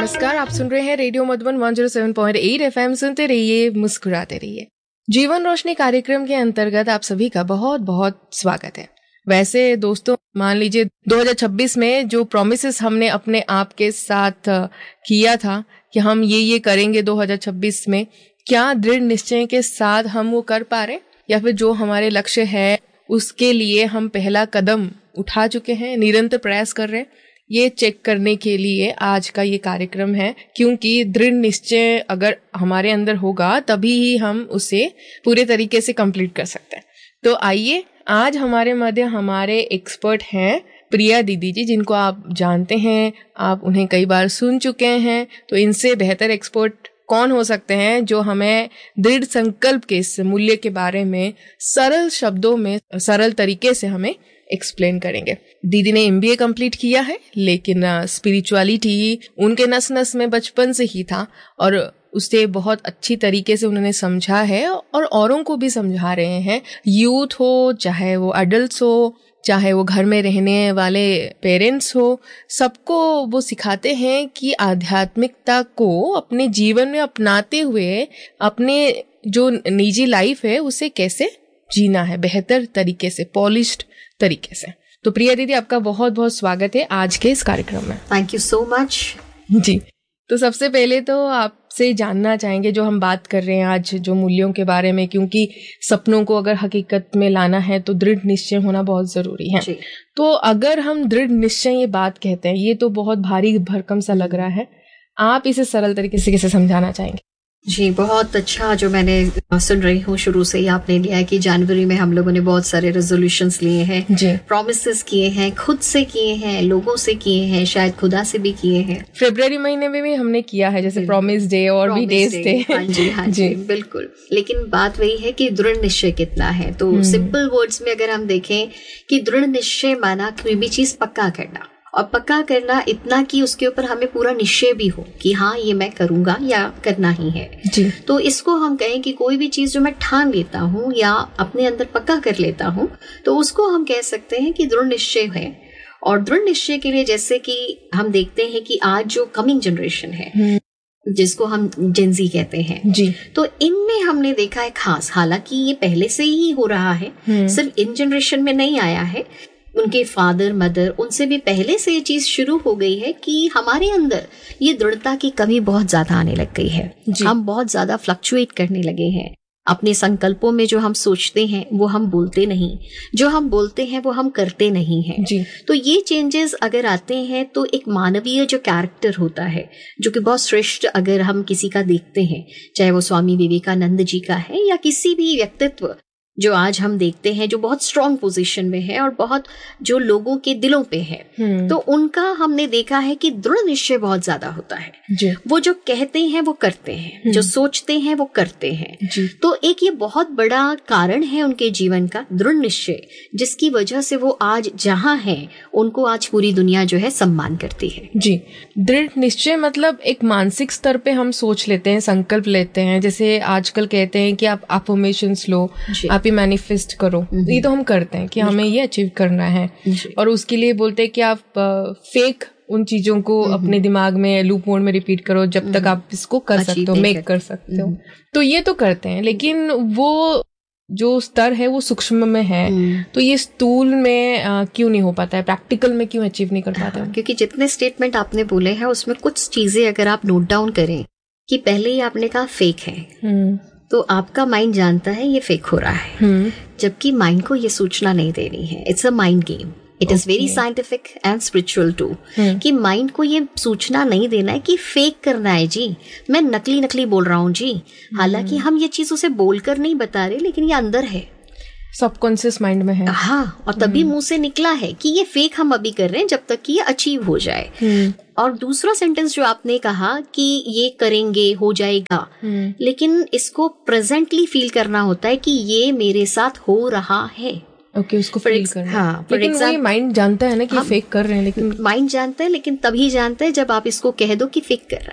नमस्कार, आप सुन रहे हैं रेडियो मधुबन 107.8 FM। सुनते रहिए, मुस्कुराते रहिए। जीवन रोशनी कार्यक्रम के अंतर्गत आप सभी का बहुत बहुत स्वागत है। वैसे दोस्तों, मान लीजिए 2026 में जो प्रॉमिसेस हमने अपने आप के साथ किया था कि हम ये करेंगे 2026 में, क्या दृढ़ निश्चय के साथ हम वो कर पा रहे, या फिर जो हमारे लक्ष्य है उसके लिए हम पहला कदम उठा चुके हैं, निरंतर प्रयास कर रहे हैं? ये चेक करने के लिए आज का ये कार्यक्रम है, क्योंकि दृढ़ निश्चय अगर हमारे अंदर होगा तभी ही हम उसे पूरे तरीके से कंप्लीट कर सकते हैं। तो आइए, आज हमारे मध्य हमारे एक्सपर्ट हैं प्रिया दीदी जी, जिनको आप जानते हैं, आप उन्हें कई बार सुन चुके हैं। तो इनसे बेहतर एक्सपर्ट कौन हो सकते हैं जो हमें दृढ़ संकल्प के इस मूल्य के बारे में सरल शब्दों में, सरल तरीके से हमें एक्सप्लेन करेंगे। दीदी ने MBA कंप्लीट किया है, लेकिन स्पिरिचुअलिटी उनके नस नस में बचपन से ही था और उसे बहुत अच्छी तरीके से उन्होंने समझा है और औरों को भी समझा रहे हैं। यूथ हो, चाहे वो एडल्ट्स हो, चाहे वो घर में रहने वाले पेरेंट्स हो, सबको वो सिखाते हैं कि आध्यात्मिकता को अपने जीवन में अपनाते हुए अपने जो निजी लाइफ है उसे कैसे जीना है बेहतर तरीके से, पॉलिश्ड तरीके से। तो प्रिया दीदी, आपका बहुत बहुत स्वागत है आज के इस कार्यक्रम में। थैंक यू सो मच जी। तो सबसे पहले तो आपसे जानना चाहेंगे, जो हम बात कर रहे हैं आज जो मूल्यों के बारे में, क्योंकि सपनों को अगर हकीकत में लाना है तो दृढ़ निश्चय होना बहुत जरूरी है। तो अगर हम दृढ़ निश्चय ये बात कहते हैं, ये तो बहुत भारी भरकम सा लग रहा है, आप इसे सरल तरीके से कैसे समझाना चाहेंगे? जी, बहुत अच्छा। जो मैंने सुन रही हूँ शुरू से ही आपने लिया है कि जनवरी में हम लोगों ने बहुत सारे रेजोल्यूशंस लिए हैं, प्रॉमिसेस किए हैं, खुद से किए हैं, लोगों से किए हैं, शायद खुदा से भी किए हैं। फरवरी महीने में भी हमने किया है, जैसे प्रॉमिस डे और भी डेज थे। हाँ जी बिल्कुल। लेकिन बात वही है कि दृढ़ निश्चय कितना है। तो सिंपल वर्ड्स में अगर हम देखें कि दृढ़ निश्चय माना कोई भी चीज पक्का करना, और पक्का करना इतना कि उसके ऊपर हमें पूरा निश्चय भी हो कि हाँ ये मैं करूंगा या करना ही है जी। तो इसको हम कहें कि कोई भी चीज जो मैं ठान लेता हूँ या अपने अंदर पक्का कर लेता हूँ, तो उसको हम कह सकते हैं कि दृढ़ निश्चय है। और दृढ़ निश्चय के लिए जैसे कि हम देखते हैं कि आज जो कमिंग जनरेशन है, जिसको हम जेनजी कहते हैं जी, तो इनमें हमने देखा है खास, हालांकि ये पहले से ही हो रहा है, सिर्फ इन जनरेशन में नहीं आया है, उनके फादर मदर उनसे भी पहले से ये चीज शुरू हो गई है कि हमारे अंदर ये दृढ़ता की कमी बहुत ज्यादा आने लग गई है। हम बहुत ज्यादा फ्लक्चुएट करने लगे हैं अपने संकल्पों में। जो हम सोचते हैं वो हम बोलते नहीं, जो हम बोलते हैं वो हम करते नहीं हैं जी। तो ये चेंजेस अगर आते हैं तो एक मानवीय जो कैरेक्टर होता है, जो कि बहुत श्रेष्ठ अगर हम किसी का देखते हैं, चाहे वो स्वामी विवेकानंद जी का है या किसी भी व्यक्तित्व जो आज हम देखते हैं जो बहुत स्ट्रॉन्ग पोजीशन में है और बहुत जो लोगों के दिलों पे है, तो उनका हमने देखा है कि दृढ़ निश्चय बहुत ज्यादा होता है। वो जो कहते हैं वो करते हैं, जो सोचते हैं वो करते हैं। तो एक ये बहुत बड़ा कारण है उनके जीवन का दृढ़ निश्चय, जिसकी वजह से वो आज जहाँ है उनको आज पूरी दुनिया जो है सम्मान करती है जी। दृढ़ निश्चय मतलब एक मानसिक स्तर पे हम सोच लेते हैं, संकल्प लेते हैं, जैसे आजकल कहते हैं कि आप अफर्मेशंस लो, आप मैनिफेस्ट करो। ये तो हम करते हैं कि हमें ये अचीव करना है, और उसके लिए बोलते हैं कि आप फेक उन चीजों को अपने दिमाग में लूप मोड में रिपीट करो जब तक आप इसको कर सकते हो, मेक कर सकते हो। तो ये तो करते हैं, लेकिन वो जो स्तर है वो सूक्ष्म में है, तो ये स्थूल में क्यों नहीं हो पाता है, प्रैक्टिकल में क्यों अचीव नहीं कर पाता है? क्योंकि जितने स्टेटमेंट आपने बोले हैं उसमें कुछ चीजें अगर आप नोट डाउन करें कि पहले ही आपने कहा फेक है, तो आपका माइंड जानता है ये फेक हो रहा है, जबकि माइंड को ये सूचना नहीं देनी है। It's a mind game, it is very scientific and spiritual to, कि माइंड को ये सूचना नहीं देना है कि फेक करना है जी, मैं नकली बोल रहा हूँ जी। हालांकि हम ये चीज उसे बोलकर नहीं बता रहे, लेकिन ये अंदर है, सबकॉन्शियस माइंड में है। हाँ, और तभी मुंह से निकला है कि ये फेक हम अभी कर रहे हैं जब तक कि ये अचीव हो जाए। और दूसरा सेंटेंस जो आपने कहा कि ये करेंगे हो जाएगा, लेकिन इसको प्रेजेंटली फील करना होता है कि ये मेरे साथ हो रहा है। ओके, उसको फील करना। हाँ, लेकिन वही माइंड जानता है ना कि फेक कर रहे हैं, लेकिन माइंड जानता है, लेकिन तभी जानता है जब आप इसको कह दो कि फेक कर रहा है।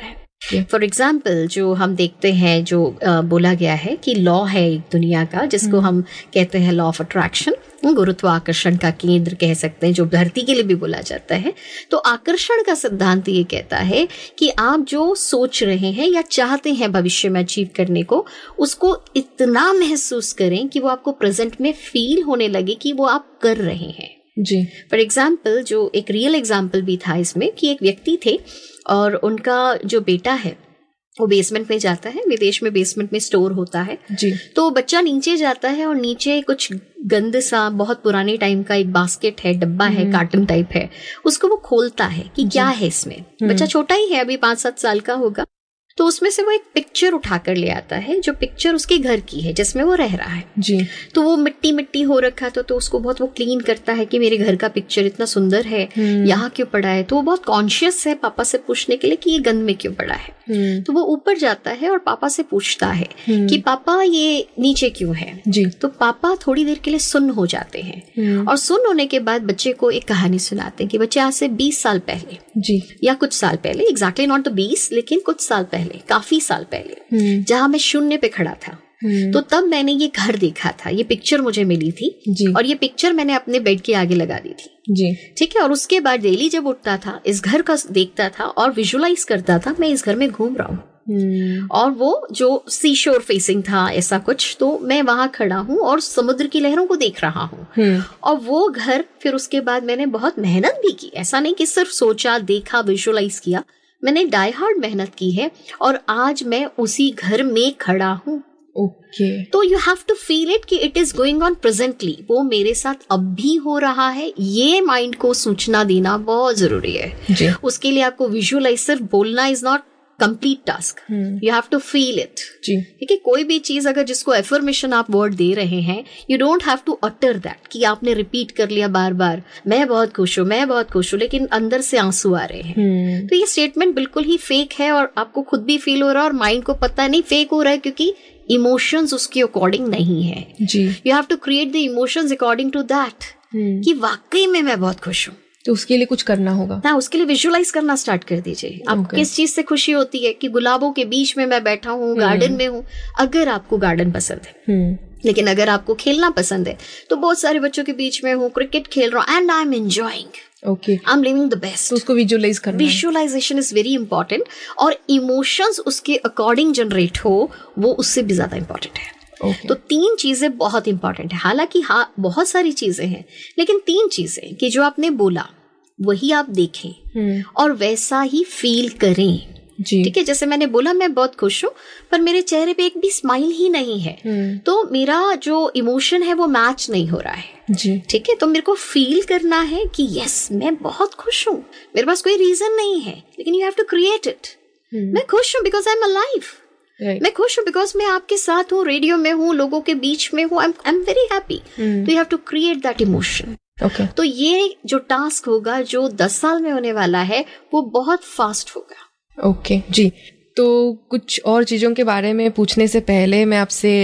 फॉर एग्जाम्पल जो हम देखते हैं, जो बोला गया है कि लॉ है एक दुनिया का, जिसको हम कहते हैं लॉ ऑफ अट्रैक्शन, गुरुत्वाकर्षण का केंद्र कह सकते हैं, जो धरती के लिए भी बोला जाता है। तो आकर्षण का सिद्धांत ये कहता है कि आप जो सोच रहे हैं या चाहते हैं भविष्य में अचीव करने को, उसको इतना महसूस करें कि वो आपको प्रेजेंट में फील होने लगे कि वो आप कर रहे हैं जी। फॉर एग्जाम्पल, जो एक रियल एग्जाम्पल भी था इसमें, कि एक व्यक्ति थे और उनका जो बेटा है वो बेसमेंट में जाता है। विदेश में बेसमेंट में स्टोर होता है जी। तो बच्चा नीचे जाता है और नीचे कुछ गंद सा, बहुत पुराने टाइम का एक बास्केट है, डब्बा है, कार्टन टाइप है, उसको वो खोलता है कि क्या है इसमें। बच्चा छोटा ही है, अभी 5-7 साल का होगा। तो उसमें से वो एक पिक्चर उठा कर ले आता है, जो पिक्चर उसके घर की है जिसमें वो रह रहा है जी। तो वो मिट्टी मिट्टी हो रखा था, तो उसको बहुत वो क्लीन करता है कि मेरे घर का पिक्चर इतना सुंदर है, यहाँ क्यों पड़ा है। तो वो बहुत कॉन्शियस है पापा से पूछने के लिए कि ये गंद में क्यों पड़ा है। तो वो ऊपर जाता है और पापा से पूछता है कि पापा ये नीचे क्यों है जी। तो पापा थोड़ी देर के लिए सुन्न हो जाते हैं और सुन्न होने के बाद बच्चे को एक कहानी सुनाते हैं कि बच्चे आज से 20 साल पहले जी, या कुछ साल पहले, एग्जैक्टली नॉट द 20 लेकिन कुछ साल पहले, काफी साल पहले, जहां मैं शून्य पे खड़ा था, तो तब मैंने ये घर देखा था, ये पिक्चर मुझे मिली थी जी। और ये पिक्चर मैंने अपने बेड के आगे लगा दी थी जी। ठीक है। और उसके बाद डेली जब उठता था, इस घर का देखता था और विजुअलाइज करता था मैं इस घर में घूम रहा हूँ। और वो जो सी शोर फेसिंग था ऐसा कुछ, तो मैं वहां खड़ा हूँ और समुद्र की लहरों को देख रहा हूँ। और वो घर फिर उसके बाद मैंने बहुत मेहनत भी की, ऐसा नहीं कि सिर्फ सोचा, देखा, विजुअलाइज किया, मैंने डाई हार्ड मेहनत की है और आज मैं उसी घर में खड़ा हूँ। ओके। तो you have to feel it कि it is going on presently, वो मेरे साथ अब भी हो रहा है। ये माइंड को सूचना देना बहुत जरूरी है जी। उसके लिए आपको विजुअलाइज, सिर्फ बोलना is not complete task, you have to feel it जी। ठीक है। कोई भी चीज अगर जिसको एफर्मेशन आप वर्ड दे रहे हैं, you don't have to utter that कि आपने रिपीट कर लिया बार बार, मैं बहुत खुश हूँ, मैं बहुत खुश हूँ, लेकिन अंदर से आंसू आ रहे हैं। तो ये स्टेटमेंट बिल्कुल ही फेक है और आपको खुद भी फील हो रहा है और माइंड को पता नहीं फेक हो रहा है, क्योंकि इमोशंस उसके अकॉर्डिंग नहीं है जी। You have to create the emotions according to that कि वाकई में मैं बहुत खुश हूँ। तो उसके लिए कुछ करना होगा ना, उसके लिए विजुअलाइज करना स्टार्ट कर दीजिए। आपको किस चीज से खुशी होती है कि गुलाबों के बीच में मैं बैठा हूँ, गार्डन में हूँ। अगर आपको गार्डन पसंद है, लेकिन अगर आपको खेलना पसंद है, तो बहुत सारे बच्चों के बीच में हूँ, क्रिकेट खेल रहा हूँ and I am enjoying, okay, I am living the best. तो उसको विजुअलाइज करना है। विजुअलाइजेशन इज वेरी इंपॉर्टेंट और इमोशंस उसके अकॉर्डिंग जनरेट हो, वो उससे भी ज्यादा इंपॉर्टेंट है। Okay. तो 3 चीजें बहुत इंपॉर्टेंट है। हालांकि बहुत सारी चीजें हैं, लेकिन 3 चीजें कि जो आपने बोला वही आप देखें और वैसा ही फील करें जी। ठीक है। जैसे मैंने बोला मैं बहुत खुश हूँ, पर मेरे चेहरे पे एक भी स्माइल ही नहीं है, तो मेरा जो इमोशन है वो मैच नहीं हो रहा है जी। ठीक है। तो मेरे को फील करना है कि यस मैं बहुत खुश हूँ, मेरे पास कोई रीजन नहीं है, लेकिन you have to create it. मैं खुश हूँ बिकॉज आई एम अलाइव, मैं खुश हूँ बिकॉज मैं आपके साथ हूँ, रेडियो में हूँ, लोगों के बीच में हूँ, आई एम वेरी हैप्पी। तो you have to create that emotion. Okay. तो ये जो टास्क होगा जो 10 साल में होने वाला है, वो बहुत फास्ट होगा। ओके जी। तो कुछ और चीज़ों के बारे में पूछने से पहले मैं आपसे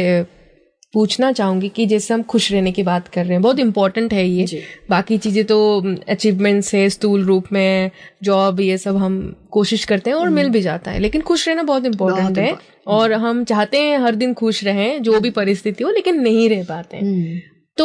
पूछना चाहूंगी कि जैसे हम खुश रहने की बात कर रहे हैं, बहुत इंपॉर्टेंट है ये। बाकी चीज़ें तो अचीवमेंट्स है, स्थूल रूप में जॉब, ये सब हम कोशिश करते हैं और मिल भी जाता है, लेकिन खुश रहना बहुत इंपॉर्टेंट है। और हम चाहते हैं हर दिन खुश रहें, जो भी परिस्थिति हो, लेकिन नहीं रह पाते हैं। तो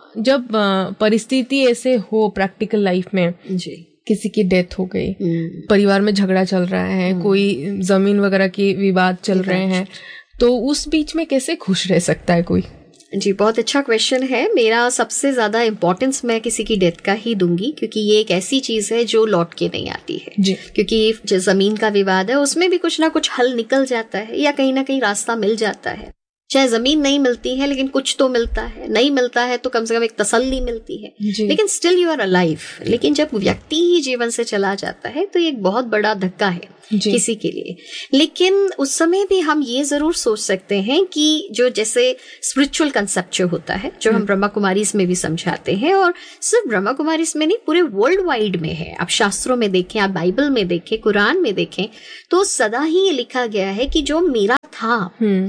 जब परिस्थिति ऐसे हो प्रैक्टिकल लाइफ में जी, किसी की डेथ हो गई, परिवार में झगड़ा चल रहा है, कोई जमीन वगैरह की विवाद चल रहे हैं, तो उस बीच में कैसे खुश रह सकता है कोई? जी, बहुत अच्छा क्वेश्चन है। मेरा सबसे ज्यादा इम्पोर्टेंस मैं किसी की डेथ का ही दूंगी, क्योंकि ये एक ऐसी चीज है जो लौट के नहीं आती है जी। क्योंकि जो जमीन का विवाद है उसमें भी कुछ ना कुछ हल निकल जाता है या कहीं ना कहीं रास्ता मिल जाता है। चाहे जमीन नहीं मिलती है लेकिन कुछ तो मिलता है, नहीं मिलता है तो कम से कम एक तसल्ली मिलती है, लेकिन स्टिल यू आर अलाइव। लेकिन जब व्यक्ति ही जीवन से चला जाता है तो ये एक बहुत बड़ा धक्का है किसी के लिए। लेकिन उस समय भी हम ये जरूर सोच सकते हैं कि जो जैसे स्पिरिचुअल कंसेप्ट जो होता है, जो हम ब्रह्मा कुमारीज में भी समझाते हैं, और सिर्फ ब्रह्मा कुमारीज में नहीं, पूरे वर्ल्ड वाइड में है। आप शास्त्रों में देखें, आप बाइबल में देखें, कुरान में देखें, तो सदा ही ये लिखा गया है कि जो मेरा था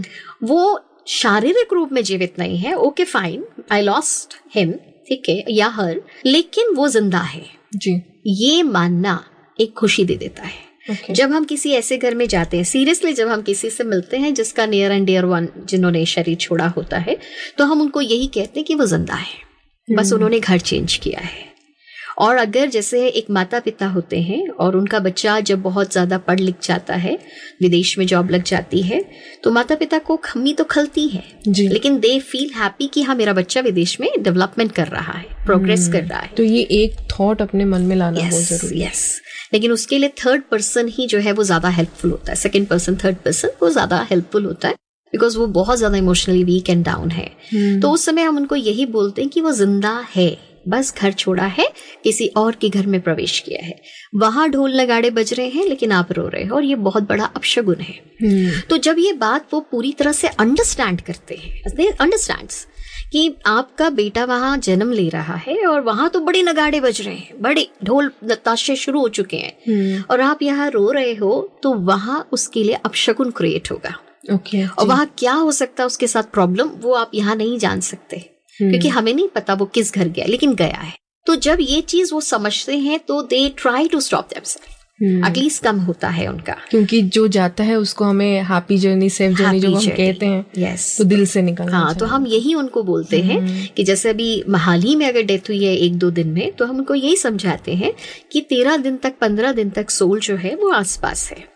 वो शारीरिक रूप में जीवित नहीं है। Okay fine, I lost him, ठीक है, या हर, लेकिन वो जिंदा है जी। ये मानना एक खुशी दे देता है। Okay. जब हम किसी ऐसे घर में जाते हैं, सीरियसली जब हम किसी से मिलते हैं जिसका नियर एंड डियर वन जिन्होंने शरीर छोड़ा होता है, तो हम उनको यही कहते हैं कि वो जिंदा है, बस उन्होंने घर चेंज किया है। और अगर जैसे एक माता पिता होते हैं और उनका बच्चा जब बहुत ज्यादा पढ़ लिख जाता है, विदेश में जॉब लग जाती है, तो माता पिता को खम्मी तो खलती है, लेकिन दे फील हैप्पी कि हाँ मेरा बच्चा विदेश में डेवलपमेंट कर रहा है, प्रोग्रेस कर रहा है। तो ये एक थॉट अपने मन में लाना बहुत जरूरी है। लेकिन उसके लिए थर्ड पर्सन ही जो है वो ज्यादा हेल्पफुल होता है, सेकंड पर्सन थर्ड पर्सन वो ज्यादा हेल्पफुल होता है, बिकॉज वो बहुत ज्यादा इमोशनली वीक एंड डाउन है। तो उस समय हम उनको यही बोलते हैं कि वो जिंदा है, बस घर छोड़ा है, किसी और के घर में प्रवेश किया है, वहां ढोल नगाड़े बज रहे हैं लेकिन आप रो रहे हो, और ये बहुत बड़ा अपशगुन है। तो जब ये बात वो पूरी तरह से अंडरस्टैंड करते हैं, अंडरस्टैंड्स कि आपका बेटा वहां जन्म ले रहा है और वहां तो बड़े नगाड़े बज रहे हैं, बड़े ढोल ताशे शुरू हो चुके हैं, और आप यहाँ रो रहे हो, तो वहां उसके लिए अपशगुन क्रिएट होगा। और वहां क्या हो सकता है उसके साथ प्रॉब्लम, वो आप यहाँ नहीं जान सकते, क्योंकि हमें नहीं पता वो किस घर गया, लेकिन गया है। तो जब ये चीज वो समझते हैं तो they try to stop themselves, at least कम होता है उनका, क्योंकि जो जाता है उसको हमें हैप्पी जर्नी, सेफ जर्नी जो हम कहते हैं, तो दिल से निकलना। हाँ, तो हम यही उनको बोलते हैं कि जैसे अभी हाल ही में अगर डेथ हुई है 1-2 दिन में, तो हम उनको यही समझाते हैं कि 13 दिन तक 15 दिन तक सोल जो है वो आसपास है।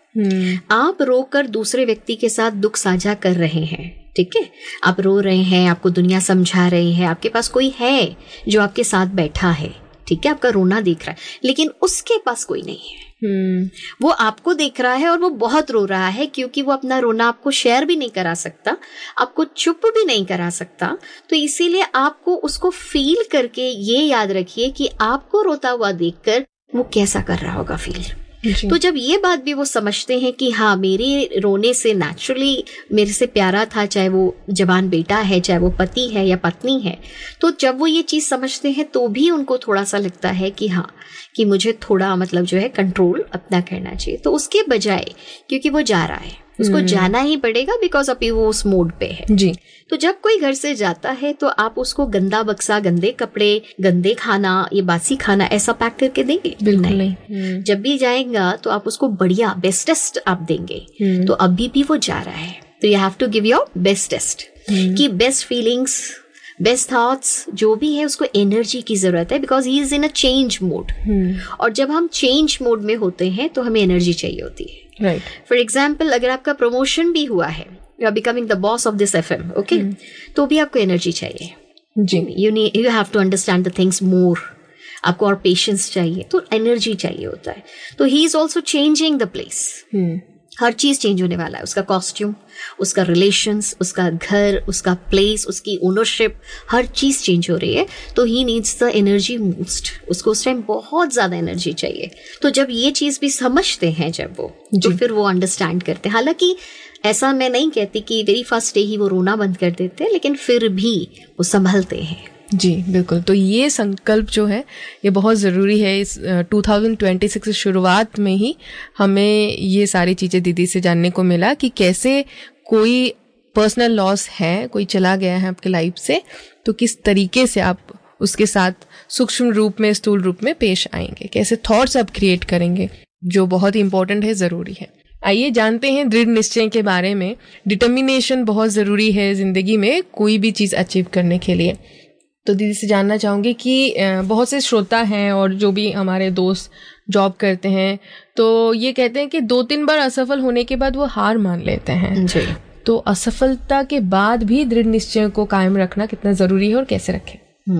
आप रोकर दूसरे व्यक्ति के साथ दुख साझा कर रहे हैं, ठीक है, आप रो रहे हैं, आपको दुनिया समझा रही है, आपके पास कोई है जो आपके साथ बैठा है, ठीक है, आपका रोना देख रहा है, लेकिन उसके पास कोई नहीं है। वो आपको देख रहा है और वो बहुत रो रहा है, क्योंकि वो अपना रोना आपको शेयर भी नहीं करा सकता, आपको चुप भी नहीं करा सकता। तो इसीलिए आपको उसको फील करके ये याद रखिए कि आपको रोता हुआ देखकर वो कैसा कर रहा होगा फील। तो जब ये बात भी वो समझते हैं कि हाँ मेरे रोने से नेचुरली मेरे से प्यारा था, चाहे वो जवान बेटा है, चाहे वो पति है या पत्नी है, तो जब वो ये चीज समझते हैं तो भी उनको थोड़ा सा लगता है कि हाँ कि मुझे थोड़ा मतलब जो है कंट्रोल अपना करना चाहिए। तो उसके बजाय, क्योंकि वो जा रहा है, उसको जाना ही पड़ेगा, बिकॉज अभी वो उस मोड पे है जी। तो जब कोई घर से जाता है तो आप उसको गंदा बक्सा, गंदे कपड़े, गंदे खाना, ये बासी खाना ऐसा पैक करके देंगे? बिल्कुल नहीं। जब भी जाएगा तो आप उसको बढ़िया बेस्टेस्ट आप देंगे। तो अभी भी वो जा रहा है तो you have to give your bestest, कि बेस्ट फीलिंग्स, बेस्ट थॉट्स जो भी है, उसको एनर्जी की जरूरत है, because he is in a change mode. और जब हम चेंज मोड में होते हैं तो हमें एनर्जी चाहिए होती है। राइट। फॉर एग्जाम्पल, अगर आपका प्रमोशन भी हुआ है, you are becoming the boss of this FM, okay, तो भी आपको एनर्जी चाहिए जी। You have to understand the things more, आपको और पेशेंस चाहिए, तो एनर्जी चाहिए होता है। तो he is also changing the place, हर चीज चेंज होने वाला है, उसका कॉस्ट्यूम, उसका रिलेशंस, उसका घर, उसका प्लेस, उसकी ओनरशिप, हर चीज चेंज हो रही है। तो he needs the energy most, उसको उस टाइम बहुत ज्यादा एनर्जी चाहिए। तो जब ये चीज भी समझते हैं जब वो, तो फिर वो अंडरस्टैंड करते हैं। हालांकि ऐसा मैं नहीं कहती कि वेरी फर्स्ट डे ही वो रोना बंद कर देते हैं, लेकिन फिर भी वो संभलते हैं। जी बिल्कुल। तो ये संकल्प जो है ये बहुत ज़रूरी है। इस 2026 की शुरुआत में ही हमें ये सारी चीज़ें दीदी से जानने को मिला कि कैसे कोई पर्सनल लॉस है, कोई चला गया है आपके लाइफ से, तो किस तरीके से आप उसके साथ सूक्ष्म रूप में, स्थूल रूप में पेश आएंगे, कैसे थॉट्स आप क्रिएट करेंगे, जो बहुत ही इंपॉर्टेंट है, ज़रूरी है। आइए जानते हैं दृढ़ निश्चय के बारे में। डिटर्मिनेशन बहुत ज़रूरी है ज़िंदगी में कोई भी चीज़ अचीव करने के लिए। तो दीदी से जानना चाहूँगी कि बहुत से श्रोता हैं और जो भी हमारे दोस्त जॉब करते हैं, तो ये कहते हैं कि 2-3 बार असफल होने के बाद वो हार मान लेते हैं जी। तो असफलता के बाद भी दृढ़ निश्चय को कायम रखना कितना ज़रूरी है और कैसे रखें?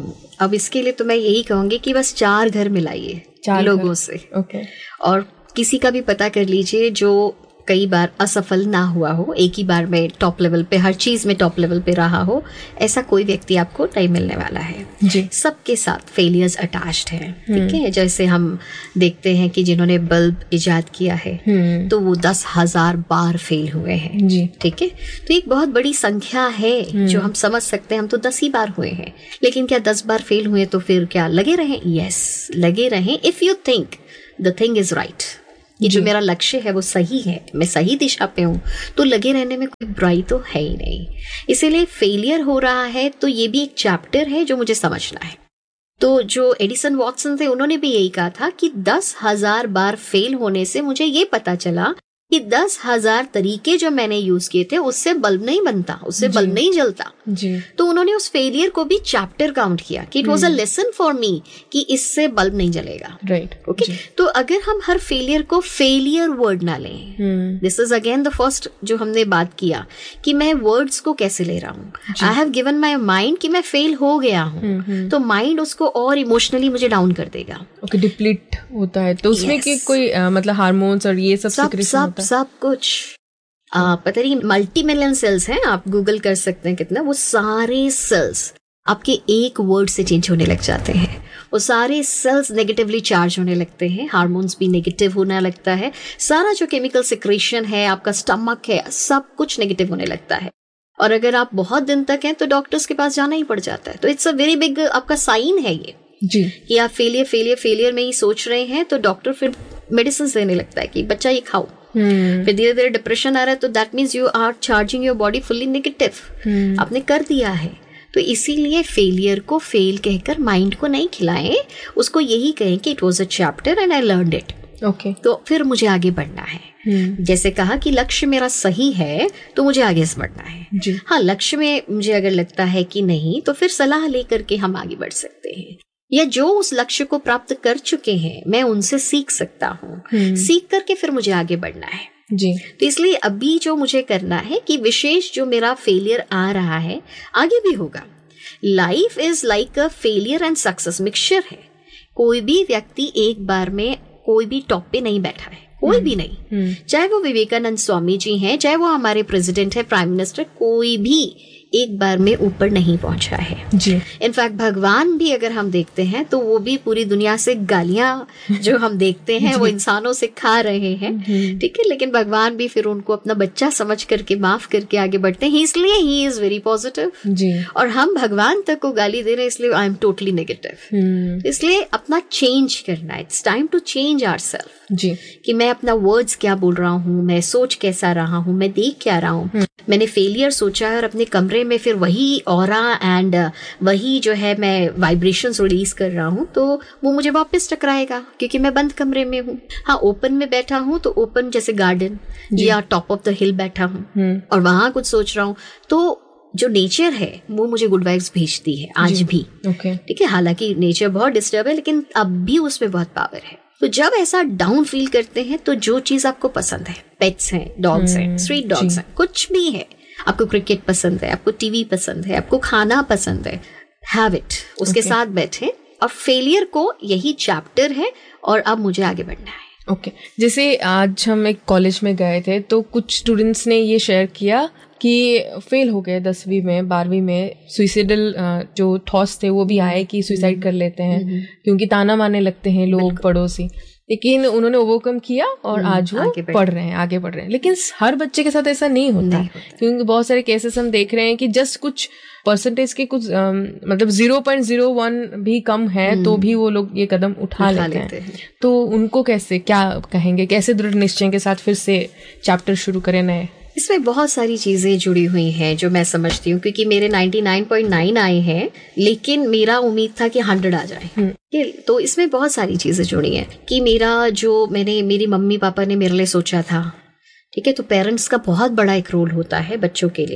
अब इसके लिए तो मैं यही कहूँगी कि बस 4 घर मिलाइए 4 लोगों से, ओके, और किसी का भी पता कर लीजिए जो कई बार असफल ना हुआ हो, एक ही बार में टॉप लेवल पे, हर चीज में टॉप लेवल पे रहा हो, ऐसा कोई व्यक्ति आपको नहीं मिलने वाला है जी। सबके साथ फेलियर्स अटैच्ड है, ठीक है। जैसे हम देखते हैं कि जिन्होंने बल्ब इजाद किया है तो वो 10,000 बार फेल हुए हैं जी, ठीक है। तो एक बहुत बड़ी संख्या है जो हम समझ सकते हैं, हम तो 10 ही बार हुए हैं, लेकिन क्या 10 बार फेल हुए तो फिर क्या लगे रहें? यस, लगे रहें। If you think the thing is right, कि जो मेरा लक्ष्य है वो सही है, मैं सही दिशा पे हूँ, तो लगे रहने में कोई बुराई तो है ही नहीं। इसीलिए फेलियर हो रहा है तो ये भी एक चैप्टर है जो मुझे समझना है, तो जो एडिसन वॉटसन थे उन्होंने भी यही कहा था कि 10,000 बार फेल होने से मुझे ये पता चला कि 10,000 तरीके जो मैंने यूज किए थे उससे बल्ब नहीं बनता, उससे बल्ब नहीं जलता जी। तो उन्होंने उस फेलियर को भी चैप्टर काउंट किया कि it was a lesson for me कि इससे बल्ब नहीं जलेगा। Right, okay. तो अगर हम हर फेलियर को फेलियर वर्ड ना लें, this is again the first जो हमने बात किया कि मैं वर्ड्स को कैसे ले रहा हूँ। I have given my mind कि मैं फेल हो गया हूँ, तो माइंड उसको और इमोशनली मुझे डाउन कर देगा। ओके, डिप्लीट होता है तो उसमें कि कोई मतलब हार्मोन्स और ये सब सब कुछ पता नहीं मल्टी मिलियन सेल्स हैं, आप गूगल कर सकते हैं कितना, वो सारे सेल्स आपके एक वर्ड से चेंज होने लग जाते हैं। वो सारे सेल्स नेगेटिवली चार्ज होने लगते हैं, हार्मोन्स भी नेगेटिव होने लगता है, सारा जो केमिकल सिक्रेशन है, आपका स्टमक है, सब कुछ नेगेटिव होने लगता है। और अगर आप बहुत दिन तक हैं तो डॉक्टर्स के पास जाना ही पड़ जाता है। तो इट्स अ वेरी बिग आपका साइन है ये जी कि आप फेलियर में ही सोच रहे हैं, तो डॉक्टर फिर मेडिसिन देने लगता है कि बच्चा ये खाओ। फिर धीरे धीरे डिप्रेशन आ रहा है तो that means you are charging your body fully negative, आपने कर दिया है। तो इसीलिए फेलियर को फेल कहकर माइंड को नहीं खिलाएं, उसको यही कहें कि it was a chapter and I learned it. Okay, तो फिर मुझे आगे बढ़ना है। जैसे कहा कि लक्ष्य मेरा सही है तो मुझे आगे बढ़ना है जी। हाँ, लक्ष्य में मुझे अगर लगता है कि नहीं तो फिर सलाह लेकर के हम आगे बढ़ सकते हैं, या जो उस लक्ष्य को प्राप्त कर चुके हैं मैं उनसे सीख सकता हूँ, सीख करके फिर मुझे आगे बढ़ना है जी। तो इसलिए अभी जो मुझे करना है कि विशेष जो मेरा फेलियर आ रहा है आगे भी होगा। Life is like a failure and success mixture है। कोई भी व्यक्ति एक बार में कोई भी टॉप पे नहीं बैठा है, कोई भी नहीं, चाहे वो विवेकानंद स्वामी जी हैं, चाहे वो हमारे प्रेसिडेंट है, प्राइम मिनिस्टर, कोई भी एक बार में ऊपर नहीं पहुंचा है जी। इनफैक्ट भगवान भी अगर हम देखते हैं तो वो भी पूरी दुनिया से गालियां जो हम देखते हैं वो इंसानों से खा रहे हैं, ठीक है, लेकिन भगवान भी फिर उनको अपना बच्चा समझ करके माफ करके आगे बढ़ते हैं, इसलिए ही इज वेरी पॉजिटिव जी। और हम भगवान तक को गाली दे रहे हैं इसलिए आई एम टोटली नेगेटिव। इसलिए अपना चेंज करना है, it's time to change ourselves जी, कि मैं अपना वर्ड्स क्या बोल रहा हूँ, मैं सोच कैसा रहा हूँ, मैं देख क्या रहा हूँ। मैंने फेलियर सोचा है और अपने कमरे में फिर वही ऑरा एंड वही जो है मैं वाइब्रेशंस रिलीज कर रहा हूँ, तो वो मुझे वापस टकराएगा क्योंकि मैं बंद कमरे में हूँ। हाँ, ओपन में बैठा हूँ तो ओपन जैसे गार्डन या टॉप ऑफ द हिल बैठा हूँ और वहां कुछ सोच रहा हूँ, तो जो नेचर है वो मुझे गुड वाइब्स भेजती है आज भी, ठीक है। हालांकि नेचर बहुत डिस्टर्ब है लेकिन अब भी उसमें बहुत पावर है। तो जब ऐसा डाउन फील करते हैं तो जो चीज आपको पसंद है, पेट्स हैं, डॉग्स हैं, स्ट्रीट डॉग्स हैं, कुछ भी है, आपको क्रिकेट पसंद है, आपको टीवी पसंद है, आपको खाना पसंद है, हैव इट, उसके साथ बैठे और फेलियर को यही चैप्टर है और अब मुझे आगे बढ़ना है। ओके जैसे आज हम एक कॉलेज में गए थे तो कुछ स्टूडेंट्स ने ये शेयर किया कि फेल हो गए 10वीं में 12वीं में, सुइसाइडल जो थॉट्स थे वो भी आए कि सुइसाइड कर लेते हैं क्योंकि ताना मारने लगते हैं लोग, पड़ोसी, लेकिन उन्होंने ओवरकम किया और आज वो आगे बढ़ रहे हैं। लेकिन हर बच्चे के साथ ऐसा नहीं होता क्योंकि बहुत सारे केसेस हम देख रहे हैं कि जस्ट कुछ परसेंटेज के कुछ मतलब 0.01 भी कम है तो भी वो लोग ये कदम उठा लेते हैं। तो उनको कैसे क्या कहेंगे, कैसे दृढ़ निश्चय के साथ फिर से चैप्टर शुरू करें नए? इसमें बहुत सारी चीजें जुड़ी हुई हैं जो मैं समझती हूँ, क्योंकि मेरे 99.9 आए हैं लेकिन मेरा उम्मीद था कि 100 आ जाए। तो इसमें बहुत सारी चीजें जुड़ी हैं कि मेरी मम्मी पापा ने मेरे लिए सोचा था, ठीक है। तो पेरेंट्स का बहुत बड़ा एक रोल होता है बच्चों के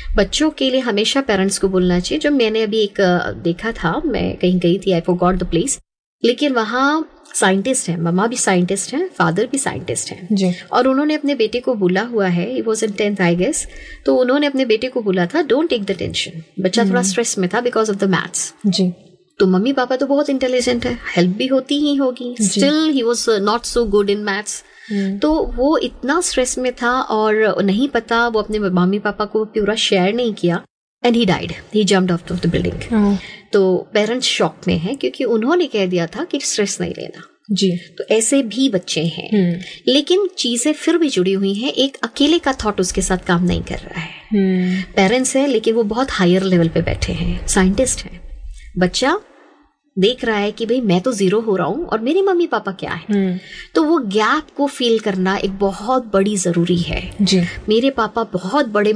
लिए हमेशा पेरेंट्स को बोलना चाहिए। जो मैंने अभी एक देखा था, मैं कहीं गई थी, आई फॉरगॉट द प्लेस, लेकिन वहाँ साइंटिस्ट हैं, मम्मा भी साइंटिस्ट हैं, फादर भी साइंटिस्ट हैं जी। और उन्होंने अपने बेटे को बोला हुआ है, he was in 10th I guess, तो उन्होंने अपने बेटे को बोला था डोंट टेक द टेंशन। बच्चा थोड़ा स्ट्रेस में था बिकॉज ऑफ द मैथ्स जी। तो मम्मी पापा तो बहुत इंटेलिजेंट है, हेल्प भी होती ही होगी, still he was not so good in maths. तो वो इतना स्ट्रेस में था और नहीं पता, वो अपने मम्मी पापा को पूरा शेयर नहीं किया and he died, he jumped of the building. तो पेरेंट्स शॉक में हैं क्योंकि उन्होंने कह दिया था कि स्ट्रेस नहीं लेना जी। तो ऐसे भी बच्चे हैं लेकिन चीजें फिर भी जुड़ी हुई हैं। एक अकेले का थॉट उसके साथ काम नहीं कर रहा है। पेरेंट्स है लेकिन वो बहुत हायर लेवल पे बैठे हैं, साइंटिस्ट हैं, बच्चा देख रहा है कि भाई मैं तो 0 हो रहा हूं और मेरे मम्मी पापा क्या है। तो वो गैप को फील करना एक बहुत बड़ी जरूरी है जी। मेरे पापा बहुत बड़े